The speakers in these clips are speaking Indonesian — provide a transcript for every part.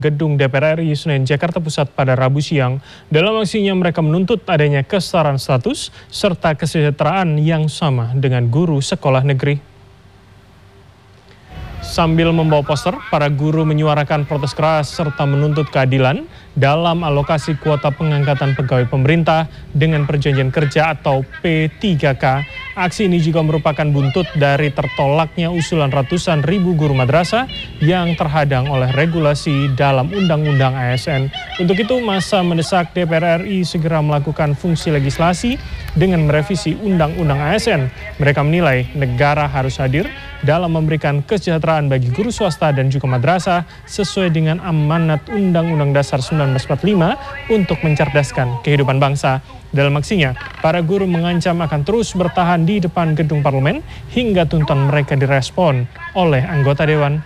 Gedung DPR RI Senen Jakarta Pusat pada Rabu siang. Dalam aksinya mereka menuntut adanya kesetaraan status serta kesejahteraan yang sama dengan guru sekolah negeri. Sambil membawa poster, para guru menyuarakan protes keras serta menuntut keadilan dalam alokasi kuota pengangkatan pegawai pemerintah dengan perjanjian kerja atau P3K. Aksi ini juga merupakan buntut dari tertolaknya usulan ratusan ribu guru madrasah yang terhadang oleh regulasi dalam Undang-Undang ASN. Untuk itu, masa mendesak DPR RI segera melakukan fungsi legislasi dengan merevisi Undang-Undang ASN. Mereka menilai negara harus hadir dalam memberikan kesejahteraan bagi guru swasta dan juga madrasah sesuai dengan amanat Undang-Undang Dasar 1945 untuk mencerdaskan kehidupan bangsa. Dalam aksinya, para guru mengancam akan terus bertahan di depan gedung parlemen hingga tuntutan mereka direspon oleh anggota dewan.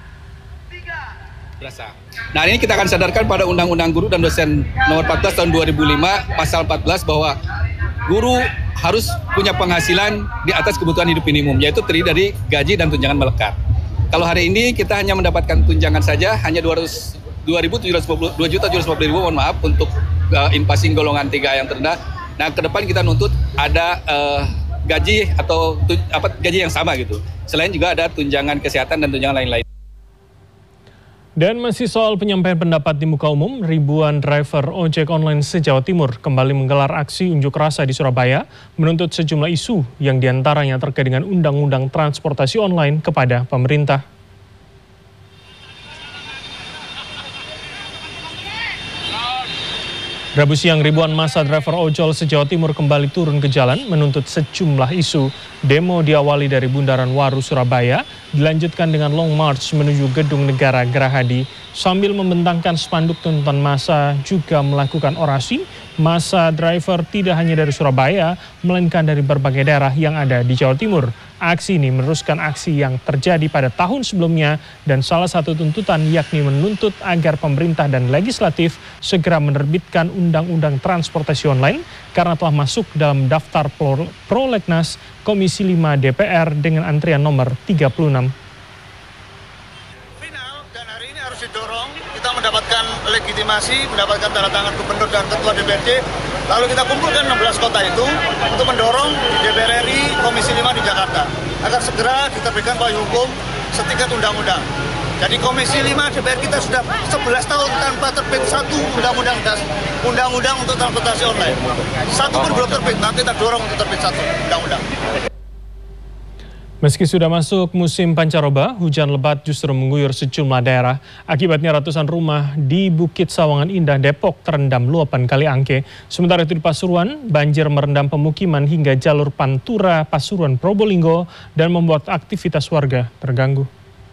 Nah, ini kita akan sadarkan pada Undang-Undang Guru dan Dosen nomor 14 tahun 2005 pasal 14 bahwa guru harus punya penghasilan di atas kebutuhan hidup minimum, yaitu terdiri dari gaji dan tunjangan melekat. Kalau hari ini kita hanya mendapatkan tunjangan saja, hanya 2.750.000, mohon maaf, untuk inflasi golongan 3 yang terendah. Nah, ke depan kita nuntut ada gaji atau gaji yang sama gitu. Selain juga ada tunjangan kesehatan dan tunjangan lain-lain. Dan masih soal penyampaian pendapat di muka umum, ribuan driver ojek online se-Jawa Timur kembali menggelar aksi unjuk rasa di Surabaya menuntut sejumlah isu yang diantaranya terkait dengan Undang-Undang Transportasi Online kepada pemerintah. Rabu siang, ribuan massa driver ojol se-Jawa Timur kembali turun ke jalan menuntut sejumlah isu. Demo diawali dari Bundaran Waru, Surabaya, dilanjutkan dengan long march menuju Gedung Negara Gerahadi. Sambil membentangkan spanduk tuntutan massa juga melakukan orasi. Massa driver tidak hanya dari Surabaya, melainkan dari berbagai daerah yang ada di Jawa Timur. Aksi ini meneruskan aksi yang terjadi pada tahun sebelumnya dan salah satu tuntutan yakni menuntut agar pemerintah dan legislatif segera menerbitkan Undang-Undang Transportasi Online karena telah masuk dalam daftar prolegnas Komisi 5 DPR dengan antrian nomor 36. Dan hari ini harus didorong, kita mendapatkan legitimasi, mendapatkan tanda tangan gubernur dan ketua DPRD, lalu kita kumpulkan 16 kota itu untuk mendorong DPR RI Komisi 5 di Jakarta agar segera diterbitkan payung hukum setingkat undang-undang. Jadi Komisi 5 DPR kita sudah 11 tahun tanpa terbit satu undang-undang untuk transportasi online. Satu pun belum terbit, nanti kita dorong untuk terbit satu undang-undang. Meski sudah masuk musim pancaroba, hujan lebat justru mengguyur sejumlah daerah. Akibatnya ratusan rumah di Bukit Sawangan Indah, Depok terendam luapan Kali Angke. Sementara itu di Pasuruan, banjir merendam pemukiman hingga jalur Pantura Pasuruan Probolinggo dan membuat aktivitas warga terganggu.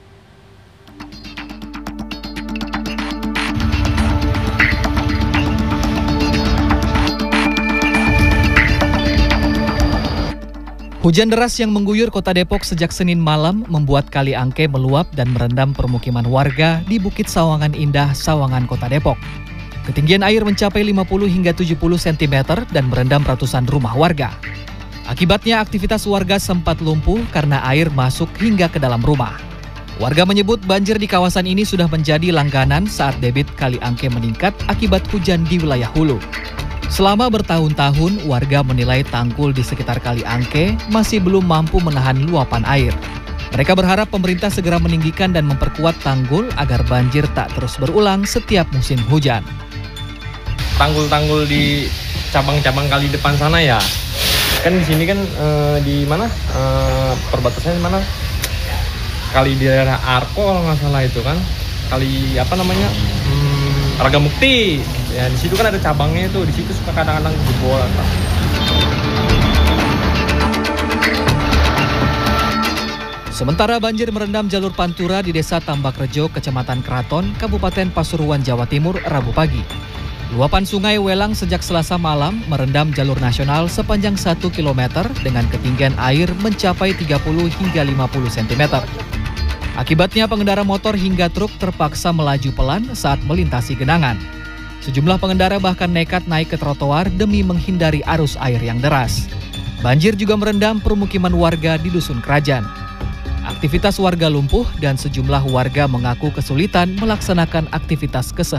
Hujan deras yang mengguyur kota Depok sejak Senin malam membuat Kali Angke meluap dan merendam permukiman warga di Bukit Sawangan Indah, Sawangan, Kota Depok. Ketinggian air mencapai 50 hingga 70 cm dan merendam ratusan rumah warga. Akibatnya aktivitas warga sempat lumpuh karena air masuk hingga ke dalam rumah. Warga menyebut banjir di kawasan ini sudah menjadi langganan saat debit Kali Angke meningkat akibat hujan di wilayah hulu. Selama bertahun-tahun, warga menilai tanggul di sekitar Kali Angke masih belum mampu menahan luapan air. Mereka berharap pemerintah segera meninggikan dan memperkuat tanggul agar banjir tak terus berulang setiap musim hujan. Tanggul-tanggul di cabang-cabang kali depan sana ya, kan di sini kan di mana perbatasannya di mana? Kali di daerah Arko kalau nggak salah itu kan, kali apa namanya? Ragamukti. Ya, di situ kan ada cabangnya itu, di situ suka kadang-kadang jebol. Sementara banjir merendam jalur Pantura di Desa Tambak Rejo, Kecamatan Kraton, Kabupaten Pasuruan, Jawa Timur, Rabu pagi. Luapan Sungai Welang sejak Selasa malam merendam jalur nasional sepanjang 1 km dengan ketinggian air mencapai 30 hingga 50 cm. Akibatnya pengendara motor hingga truk terpaksa melaju pelan saat melintasi genangan. Sejumlah pengendara bahkan nekat naik ke trotoar demi menghindari arus air yang deras. Banjir juga merendam permukiman warga di Dusun Kerajaan. Aktivitas warga lumpuh dan sejumlah warga mengaku kesulitan melaksanakan aktivitas keseharian.